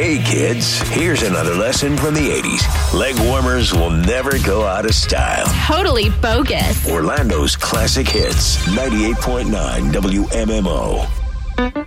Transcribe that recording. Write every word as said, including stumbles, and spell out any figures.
Hey kids, here's another lesson from the eighties. Leg warmers will never go out of style. Totally bogus. Orlando's classic hits, ninety-eight point nine W M M O.